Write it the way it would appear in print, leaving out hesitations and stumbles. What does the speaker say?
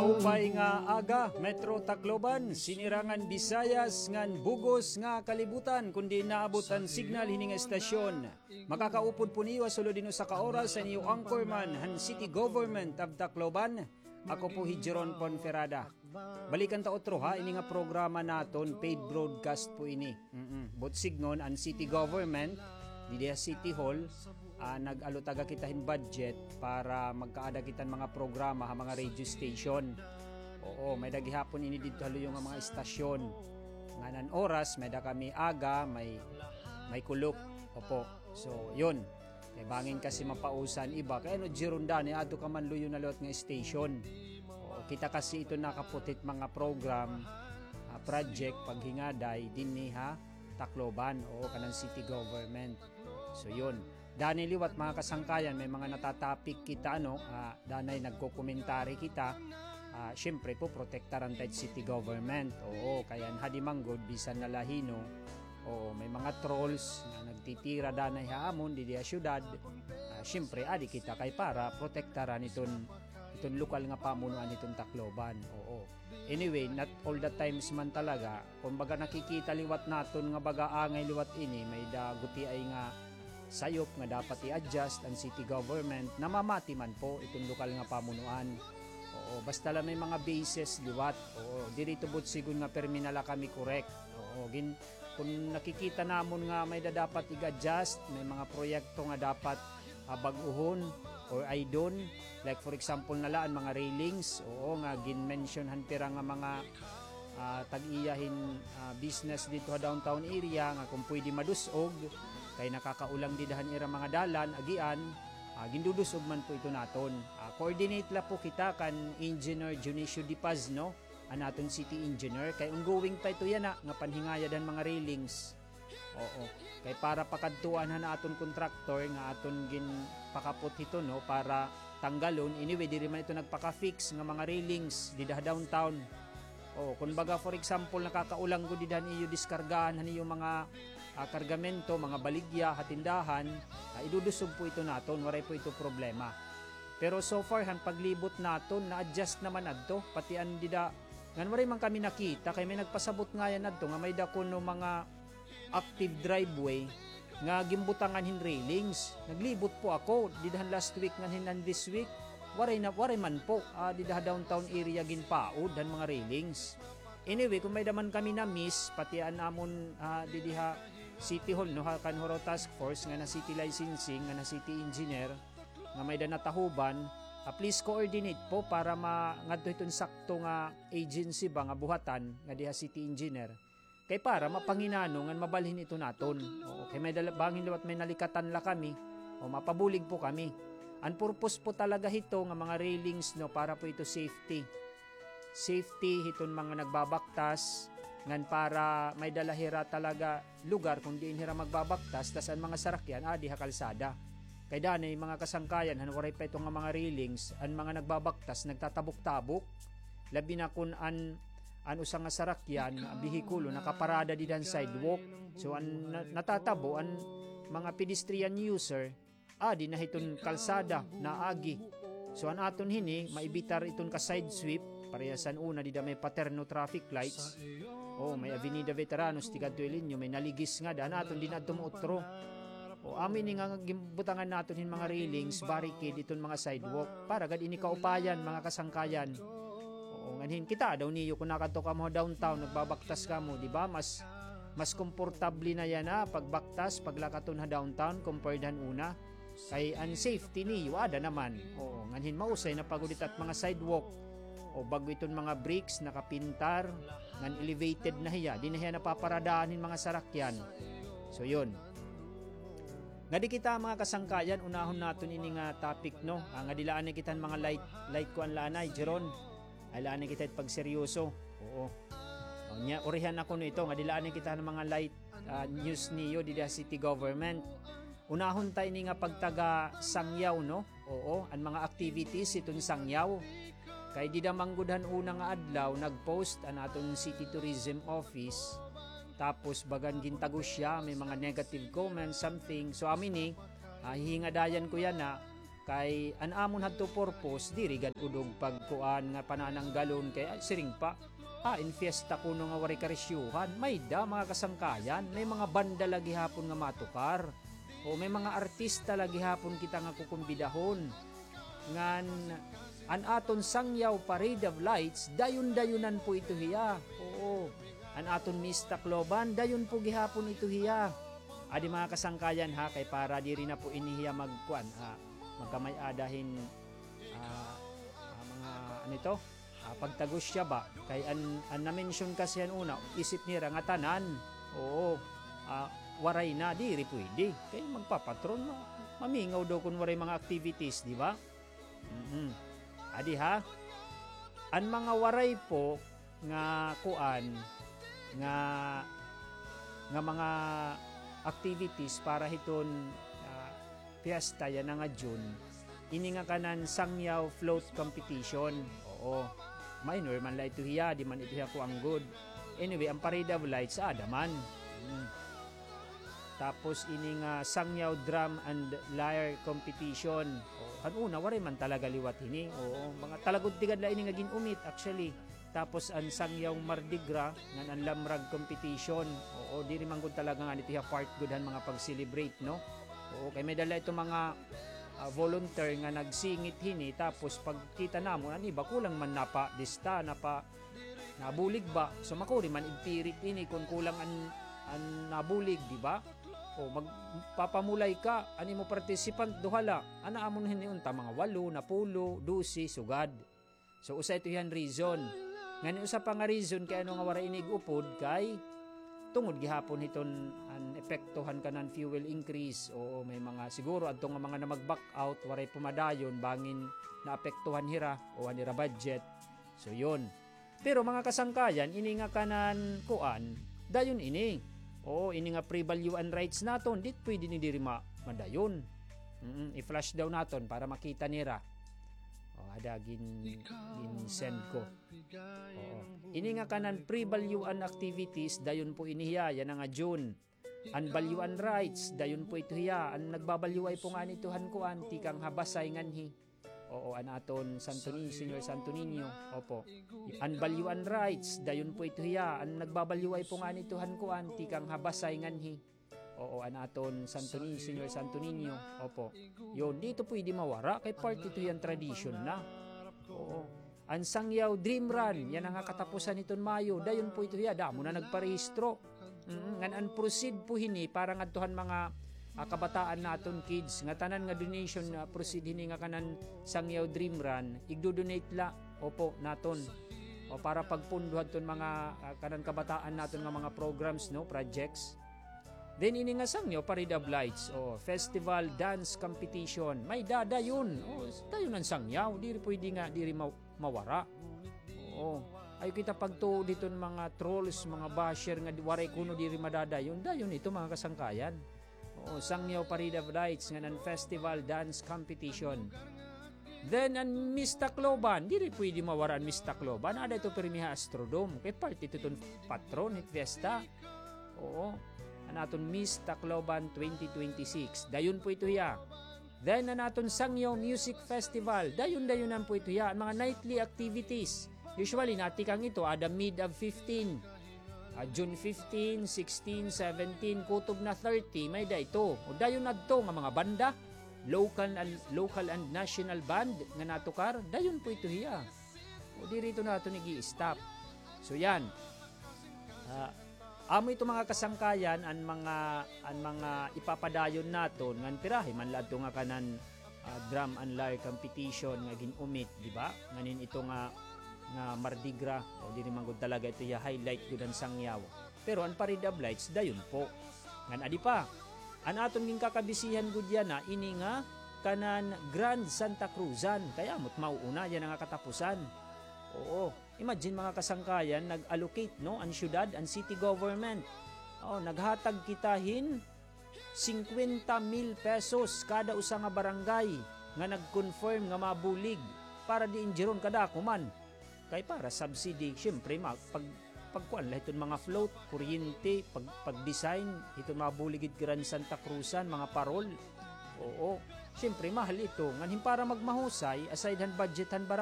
Hupay nga aga, Metro Tacloban, sinirangan Visayas ngan bugos nga kalibutan kundi naabot ang signal hining estasyon. Makakaupod po niyo sulod dino sa kaoras sa niyo anchorman han City Government of Tacloban. Ako po Hijeron Ponferrada. Balikan ta otro ha, ini nga programa naton, paid broadcast po ini. Bot signon ang City Government di City Hall nag-alutaga kitahin budget para magkaada kitan mga programa ha mga radio station. Oo, may dagihapon ini dito halo yung mga istasyon. Nganan oras may da kami aga, may kulok. Opo. So, yun. Kay bangin kasi mapausan iba. Kaya no Gironda ni ato ka man luyo na lot nga station. Oo, kita kasi ito nakaputit mga program project paghingaday dinhi ha Tacloban o kanang City Government. So yun, danay liwat mga kasangkayan, may mga natatapik kita danay nagko-komentary kita. Syempre po protektaran tayo City Government. Oo, kaya hadi manggod bisan na lahino. Oo, may mga trolls na nagtitira danay haamon di syudad. Syempre adi kita kay para protektaran itong lokal nga pamunuan itong Tacloban. Oo. Anyway, not all the times man talaga. Kung baga nakikita liwat naton nga baga angay liwat ini, may daguti ay nga sayop nga dapat i-adjust ang city government. Namamati man po itong lokal nga pamunuan. Oo, basta lang may mga bases liwat. Oo, dirito bud sigun nga perminala kami correct. Oo, kung nakikita namon nga may dapat i-adjust, may mga proyekto nga dapat baguhon or aidon, like for example nalaan mga railings, oo nga gin-mentionhan pira nga mga tag-iyahin business dito sa downtown area nga kung pwede madusog kay nakakaulang didahan ira mga dalan agian, gindudusog man po ito naton. Coordinate la po kita kan Engineer Junicio Di Paz, no, anaton city engineer, kay ongoing pa ito yan nga panhingayadan mga railings. Oo, kay para pakadtuan na aton contractor nga aton gin pakapot ito, no, para tanggalon. Anyway, diri man ito nagpaka-fix nga mga railings dida downtown. Oh, kung baga for example nakakaulang gud didan iyo diskargahan hani yung mga kargamento, mga baligya, hatindahan, idudusog po ito naton, waray po ito problema. Pero so far han paglibot naton na-adjust naman adto pati an dida ngan waray man kami nakita kay may nagpasabot nga yan adto nga may dako no mga active driveway nga gimbutangan hin railings. Naglibot po ako didahan last week ngan this week. Waray man po didaha downtown area ginpaod dan mga railings. Anyway, kung may daman kami na miss pati anamon didiha City Hall, no, kan Horo Task Force nga na city licensing nga na city engineer nga may natahuban, please coordinate po para ngadto iton sakto nga agency ba nga buhatan nga diha city engineer. Kay para mapanginano nga mabalhin ito naton. O kay may bangin liwat may nalikatan la kami o mapabulig po kami. Ang purpose po talaga ito nga mga railings, no, para po ito safety. Safety hiton mga nagbabaktas ngan para may dalahira talaga lugar kung diin hira magbabaktas tas ang mga sarakyan diha kalsada. Kay danay mga kasangkayan han waray pa ito nga mga railings, ang mga nagbabaktas nagtatabok-tabok labi na kun an usang nga sarakyan, bihikulo nakaparada didan sidewalk. So an natatabo an mga pedestrian user di na hiton kalsada na agi. So an aton hini maibitar iton ka side sweep parehasan una dida may paterno traffic lights. May Avenida Veteranos tigad tuilinyo may naligis nga da naton din adto mo utro. Amin nga gimbutangan naton hin mga railings, barricade iton mga sidewalk para gad ini kaupayan mga kasangkayan. Nganhin kita daw niyo kung nakadto ka mo downtown nagbabaktas ka mo, di ba? Mas komportable na yan pagbaktas paglakaton ha downtown compared han una. Kay ang safety niyo ada naman. Nganhin mausay na pagudit at mga sidewalk bago iton mga bricks nakapintar ngan elevated na hiya, di na hiya napaparadaanin mga sarakyan. So yun. Nga di kita mga kasangkayan unahon naton ini nga topic, no, nga dilaan na kitan mga light ko ang lanay Jeron. Alaan kita pag seryoso. Oo. Nya orihan ako no ito nga dilaan kita ng mga light news niyo di city government. Unahon tayo ni nga pagtaga sangyaw, no? Oo, ang mga activities iton sangyaw. Kay di da manggudhan una nga adlaw nagpost an aton City Tourism Office. Tapos bagan gintago siya may mga negative comments something. So amin hihingadayan ko yan na kay anamon hadto purpose diri gad udog pagkuan nga panananggalon kay siring pa in fiesta kuno nga wari karisyuhan may da mga kasangkayan, may mga banda lagi hapon nga matukar o may mga artista lagi hapon kita nga kukumbidahon ngan an aton sangyaw parade of lights dayon-dayonan po ito hiya. Oo, an aton Miss Tacloban dayon po gihapon ito hiya. Adi mga kasangkayan ha, kay para diri na po inihiya magkuan magkamay adahin mga ano ito pagtagos siya ba kay an na-mention kasi yan una isip nira nga tanan. Oo, waray na diri pwede kay magpapatron mamingaw daw kun waray mga activities, di ba? Adi ha, an mga waray po nga kuan nga mga activities para hiton fiesta yan nga June, ini nga kanan sangyaw float competition. Oo, minor man la ito hiya, di man ito hiya ko ang good. Anyway, ang parade of lights adaman. Tapos ini nga sangyaw drum and lyre competition. Hanuna waray man talaga liwat hini. Oo, mga talagod tigad la ini nga ginumit actually. Tapos ang sangyaw Mardi Gras nga ang lamrag competition. Oo, diri man gud talaga nga ito hiya part goodhan mga pag-celebrate, no? Oo, kay may dala ito mga volunteer nga nagsingit hini tapos pagkita namo ani ba kulang man napa dista nabulig ba so makuri man igpirit ini kung kulang an nabulig, di ba? O magpapamulay ka ani mo participant duhala ana amon hiniunta mga 8 na 10 12 sugad. So usa ito yan reason ngani usa pa nga reason kay ano nga wara inig upod kay tungod gihapon hiton an epektuhan kanan fuel increase o may mga siguro adto nga mga na mag-back out waray pumadayon bangin na apektuhan hira o anira budget. So yun. Pero mga kasangkayan ini nga kanan kuan dayon ini. O ini nga pre-valuean rights naton dit pwede ni diri madayon. I-flash daw naton para makita nira. O ada gin-send ko. Oo. Ini nga kanan pre-valuean activities dayon po inihiya yan nga June. An valuean rights dayon po ito hiya an nagbabalyuay po nga nituhan ko anti kang habasay nganhi. Oo, an aton Senior Santo Niño. Opo. An valuean rights dayon po ito hiya an nagbabalyuay po nga nituhan ko anti kang habasay nganhi. Oo, an aton Senior Santo Niño. Opo. Yon dito pwede mawara kay part ito yan tradition na. Oo. Ang sangyaw Dream Run, yan ang katapusan niton Mayo. Dayon po ito hiya, damo na nagparehistro. Ngan an proceed po hini para ngadtuhan mga kabataan naton kids nga tanan nga donation proceed hini nga kanan sangyaw Dream Run, igdo-donate la opo naton. O para pagpunduhan ton mga kanan kabataan naton nga mga programs, no, projects. Then ini nga sangyaw Parade of Lights o festival dance competition. May dadayon. O dayon ang sangyaw, diri pwede nga diri mawara. Oo. Ay kita pagtuo dito mga trolls, mga basher nga waray kuno diri madadayon. Dayon ito mga kasangkayan. Oo, sangyaw Parade of Lights nga nan festival dance competition. Then ang Miss Tacloban, diri pwede mawara ang Miss Tacloban. Ada ito Permiha Astrodome. Kay part ito ton patron at fiesta. Oo. Anaton Miss Tacloban 2026. Dayon po ito hiya. Then anaton Sangyaw Music Festival. Dayon-dayonan po ito hiya. Mga nightly activities. Usually natikang ito ada mid of 15. June 15, 16, 17, kutob na 30. May da ito. O dayon na ito nga mga banda. Local and national band nga natukar. Dayon po ito hiya. O dirito na ito nigi-stop. So yan. Amo ito mga kasangkayan ang mga ipapadayon naton ngan pirahe man ladto nga kanan drum and lyre competition nga ginumit, di ba? Nganin ito nga Mardi Gras o diri man gud talaga ito ya highlight gud ang sangyaw. Pero ang Parade of Lights dayon po. Ngan adi pa. An aton ging kakabisihan gud yan na ini nga kanan Grand Santa Cruzan kaya amot mauuna yan nga katapusan. Oo. Imagine mga kasangkayan, nag-allocate no ang syudad, ang city government. Oh, naghatag kitahin 50,000 pesos kada usa nga barangay nga nag-confirm nga mabulig para di injeron kada kuman. Kay para subsidy, syempre pagkuan la iton mga float, kuryente, pag-design iton mabuligid Grand Santa Cruzan, mga parol. Oo. Siyempre mahal ito. Nganhin para magmahusay, aside han budget han